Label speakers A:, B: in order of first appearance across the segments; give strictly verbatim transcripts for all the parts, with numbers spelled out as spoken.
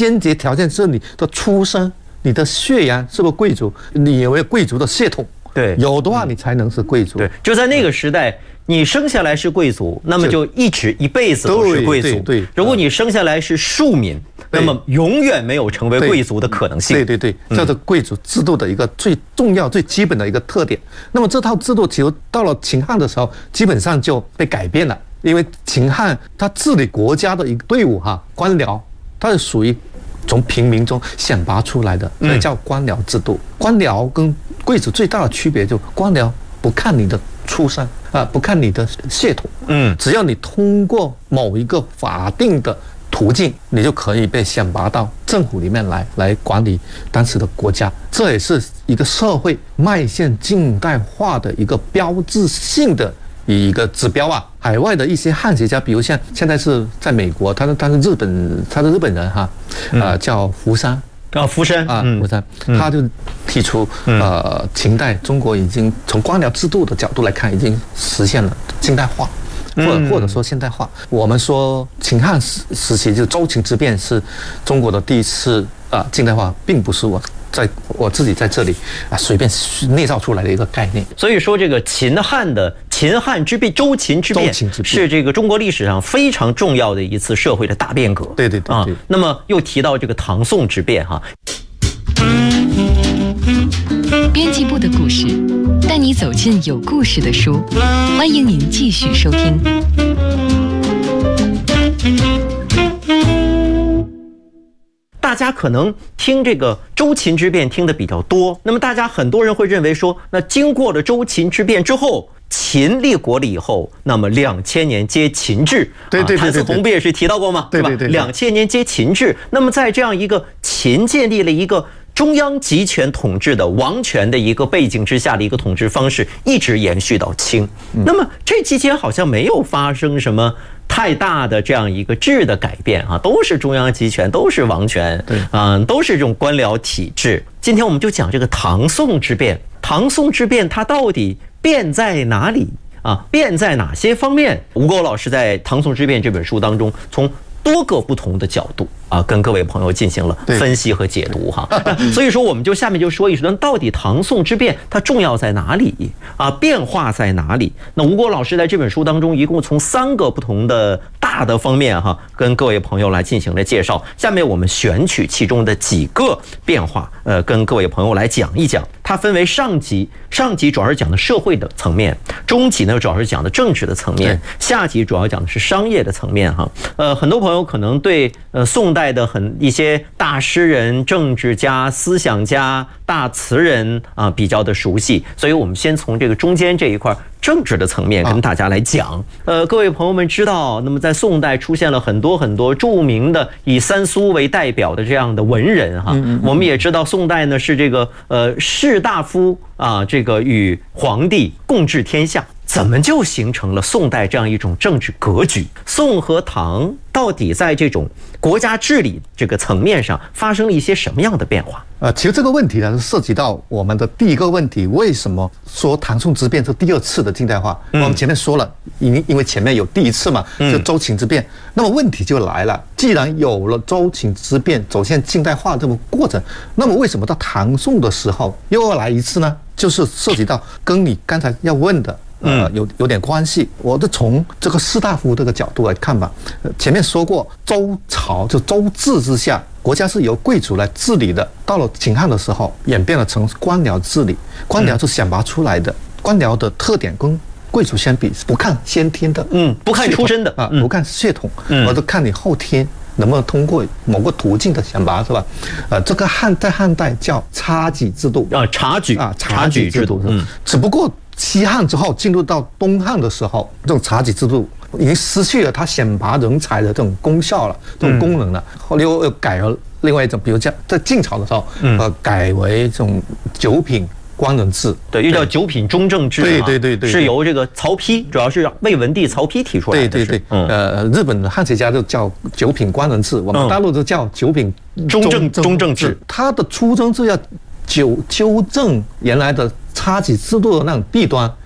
A: 先决条件是你的出生，你的血缘是不是贵族，你有没有贵族的血统？
B: 对，
A: 有的话你才能是贵族。
B: 对，就在那个时代。你生下来是贵族，那么就一直一辈子都是贵族。
A: 对对。
B: 如果你生下来是庶民，那么永远没有成为贵族的可能性。
A: 对对对，这是贵族制度的一个最重要、最基本的一个特点。那么这套制度其实到了秦汉的时候，基本上就被改变了，因为秦汉他治理国家的一个队伍哈，官僚，它是属于从平民中选拔出来的，所以叫官僚制度。官僚跟贵族最大的区别就是官僚不看你的出身啊，不看你的血统，嗯，只要你通过某一个法定的途径，你就可以被选拔到政府里面来，来管理当时的国家。这也是一个社会迈向近代化的一个标志性的一个指标啊。海外的一些汉学家，比如像现在是在美国，他是他是日本，他是日本人哈，呃，叫福山。
B: 啊，福山
A: 啊，福山，他就提出，呃，秦代中国已经从官僚制度的角度来看，已经实现了近代化，或者或者说现代化。我们说秦汉时时期就是周秦之变是中国的第一次啊近代化，并不是我在我自己在这里啊随便内造出来的一个概念。
B: 所以说，这个秦汉的秦汉之变、周秦之变是这个中国历史上非常重要的一次社会的大变革。
A: 对对对啊。
B: 那么又提到这个唐宋之变哈。
C: 编辑部的故事，带你走进有故事的书。欢迎您继续收听。
B: 大家可能听这个周秦之变听得比较多，那么大家很多人会认为说，那经过了周秦之变之后，秦立国了以后，那么两千年接秦制，
A: 对对对，
B: 谭嗣同不也是提到过吗？
A: 对对对，
B: 两千年接秦制，那么在这样一个秦建立了一个中央集权统治的王权的一个背景之下的一个统治方式，一直延续到清。那么这期间好像没有发生什么太大的这样一个质的改变啊，都是中央集权，都是王权，对，嗯，都是这种官僚体制。今天我们就讲这个唐宋之变，唐宋之变它到底变在哪里啊？变在哪些方面？吴钩老师在《唐宋之变》这本书当中，从多个不同的角度啊，跟各位朋友进行了分析和解读哈。所以说，我们就下面就说一说，到底唐宋之变它重要在哪里啊？变化在哪里？那吴钩老师在这本书当中，一共从三个不同的大的方面哈，跟各位朋友来进行了介绍。下面我们选取其中的几个变化，呃，跟各位朋友来讲一讲。它分为上级，上级主要是讲的社会的层面，中级呢主要是讲的政治的层面，下级主要讲的是商业的层面哈。呃，很多朋友可能对呃宋代的很一些大诗人、政治家、思想家、大词人啊比较的熟悉，所以我们先从这个中间这一块政治的层面跟大家来讲。呃，各位朋友们知道，那么在宋代出现了很多很多著名的以三苏为代表的这样的文人哈。我们也知道宋代呢是这个呃士大夫啊，这个与皇帝共治天下。怎么就形成了宋代这样一种政治格局？宋和唐到底在这种国家治理这个层面上发生了一些什么样的变化？
A: 呃，其实这个问题呢，是涉及到我们的第一个问题：为什么说唐宋之变是第二次的近代化？嗯、我们前面说了，因因为前面有第一次嘛，就周秦之变。嗯、那么问题就来了，既然有了周秦之变走向近代化这么过程，那么为什么到唐宋的时候又要来一次呢？就是涉及到跟你刚才要问的。呃，有有点关系。我就从这个士大夫这个角度来看吧。呃，前面说过，周朝就周制之下，国家是由贵族来治理的。到了秦汉的时候，演变了成官僚治理。官僚是选拔出来的。官僚的特点跟贵族相比，是不看先天的，
B: 嗯，不看出身的
A: 啊，不看血统，嗯，而是看你后天能不能通过某个途径的选拔，是吧？呃，这个汉在汉代叫察举制度
B: 啊，察举
A: 啊，察举制度，嗯，只不过。西汉之后进入到东汉的时候，这种察举制度已经失去了它选拔人才的这种功效了，这种功能了。后来又改了另外一种，比如像在晋朝的时候，呃，改为这种九品官人制，
B: 对，又叫九品中正制，
A: 对对对对，
B: 是由这个曹丕，主要是魏文帝曹丕提出来的。
A: 对对对，呃，日本的汉学家就叫九品官人制，我们大陆就叫九品
B: 中正中正制。
A: 它的初衷是要纠纠正原来的察举制度的那种弊端，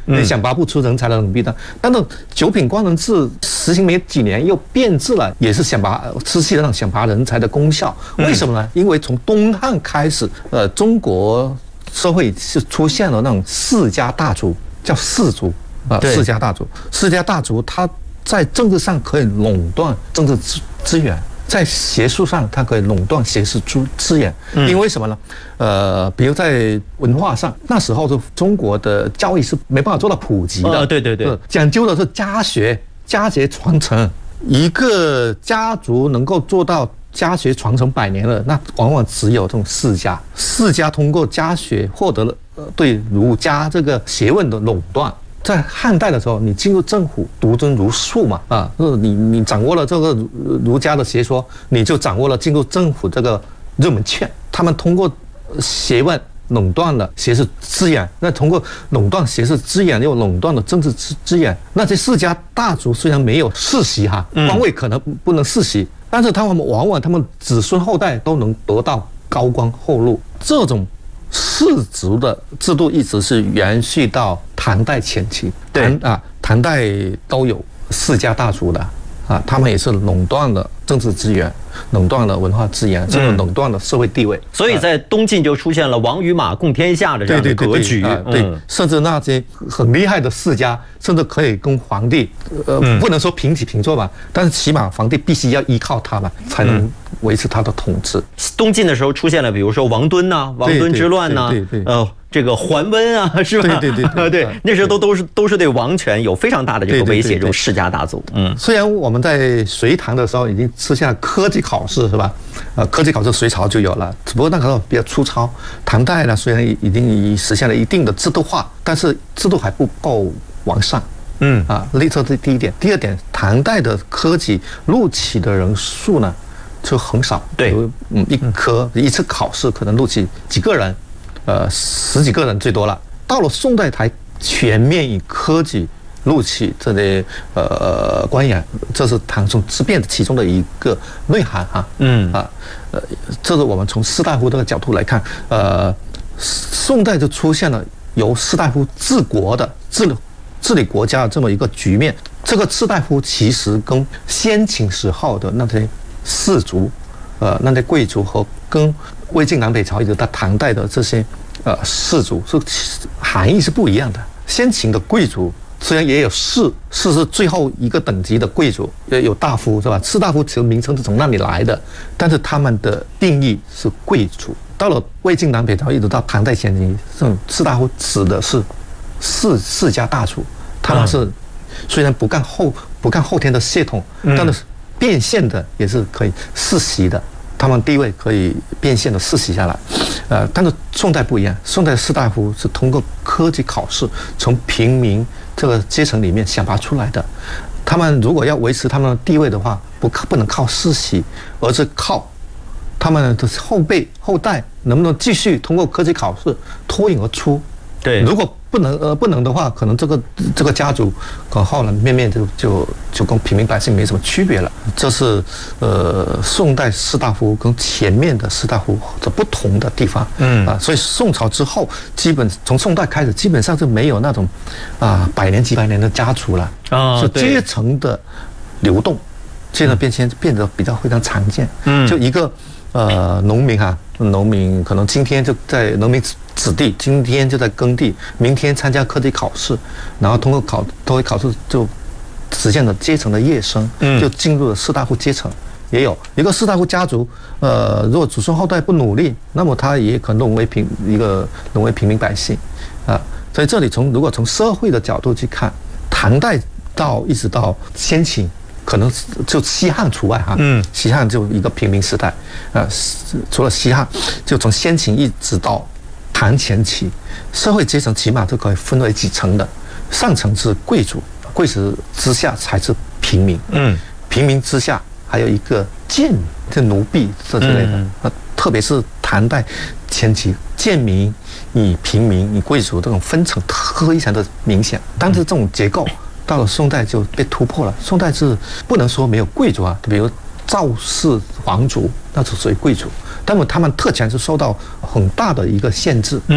A: 你想拔不出人才的冷弊的。但是九品官人制实行没几年又变质了，也是想拔失去那种想拔人才的功效。为什么呢？因为从东汉开始，呃，中国社会是出现了那种世家大族，叫士族啊，呃，世家大族，世家大族他在政治上可以垄断政治资资源。在学术上，它可以垄断学术资资源，因为什么呢？呃，比如在文化上，那时候就中国的教育是没办法做到普及的，
B: 哦，对对对，
A: 讲究的是家学、家学传承。一个家族能够做到家学传承百年了，那往往只有这种世家。世家通过家学获得了对儒家这个学问的垄断。在汉代的时候，你进入政府，独尊儒术嘛，啊，就是你你掌握了这个儒家的学说，你就掌握了进入政府这个入门券。他们通过学问垄断了学术资源，那通过垄断学术资源又垄断了政治资资源。那些世家大族虽然没有世袭哈，官位可能不能世袭，但是他们往往他们子孙后代都能得到高官厚禄。这种世族的制度一直是延续到唐代前期，唐啊，唐代都有世家大族的啊，他们也是垄断了政治资源，垄断了文化资源，甚至垄断了社会地位。
B: 所以在东晋就出现了王与马共天下的这样的格局，
A: 对， 对， 对， 对， 对，甚至那些很厉害的世家，甚至可以跟皇帝，呃，不能说平起平坐吧，但是起码皇帝必须要依靠他们，才能维持他的统治。
B: 东晋的时候出现了，比如说王敦呐、啊，王敦之乱呐、啊，呃，这个桓温啊，是吧？
A: 对对对
B: 对，那时候都都是都是对王权有非常大的这个威胁，这种世家大族。嗯，
A: 虽然我们在隋唐的时候已经出现了科举考试，是吧？呃，科举考试隋朝就有了，只不过那个时候比较粗糙。唐代呢，虽然已经实现了一定的制度化，但是制度还不够完善。嗯啊，这是第一点。第二点，唐代的科举录取的人数呢就很少。
B: 对，
A: 嗯，一科一次考试可能录取几个人，呃，十几个人最多了。到了宋代才全面以科举录取这类呃官员，这是唐宋之变的其中的一个内涵哈。嗯啊，呃，这是我们从士大夫这个角度来看，呃，宋代就出现了由士大夫治国的治治理国家的这么一个局面。这个士大夫其实跟先秦时候的那些士族，呃，那些贵族和跟魏晋南北朝一直到唐代的这些呃士族是含义是不一样的。先秦的贵族虽然也有士，士是最后一个等级的贵族，也有大夫是吧？士大夫其实名称是从那里来的，但是他们的定义是贵族。到了魏晋南北朝一直到唐代前期，这种士大夫指的是世世家大族，他们是虽然不干后不干后天的血统，但是变现的也是可以世袭的，他们地位可以变现的世袭下来。呃，但是宋代不一样，宋代的士大夫是通过科举考试从平民这个阶层里面选拔出来的。他们如果要维持他们的地位的话，不不能靠世袭，而是靠他们的后辈后代能不能继续通过科举考试脱颖而出。
B: 对，
A: 如果不能呃不能的话，可能这个这个家族可能后来面面就就就跟平民百姓没什么区别了。这是呃宋代士大夫跟前面的士大夫的不同的地方。嗯啊，所以宋朝之后，基本从宋代开始，基本上是没有那种啊百年几百年的家族了啊，是阶层的流动，阶层变迁变得比较非常常见。嗯，就一个呃农民哈，农民可能今天就在农民子弟今天就在耕地，明天参加科举考试，然后通过考通过考试就实现了阶层的跃升，就进入了士大夫阶层。也有一个士大夫家族，呃，如果子孙后代不努力，那么他也可能沦为平一个沦为平民百姓啊。所以这里从如果从社会的角度去看，唐代到一直到先秦，可能就西汉除外哈，嗯，西汉就一个平民时代，呃，除了西汉，就从先秦一直到唐前期，社会阶层起码都可以分为几层的，上层是贵族，贵族之下才是平民，嗯，平民之下还有一个贱民，这奴婢这之类的，呃，特别是唐代前期，贱民与平民与贵族这种分层非常的明显，但是这种结构到了宋代就被突破了。宋代是不能说没有贵族啊，比如赵氏皇族，那是属于贵族。但是他们特权是受到很大的一个限制，嗯，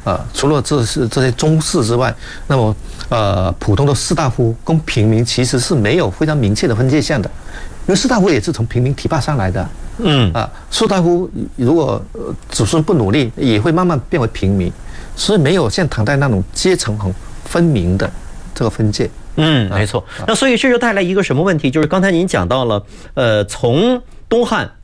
A: 啊，除了这是这些宗室之外，那么呃，普通的士大夫跟平民其实是没有非常明确的分界线的，因为士大夫也是从平民提拔上来的。嗯啊，士大夫如果子孙不努力，也会慢慢变为平民，所以没有像唐代那种阶层很分明的这个分界。
B: 嗯，没错。那所以这就带来一个什么问题？就是刚才您讲到了，呃，从东汉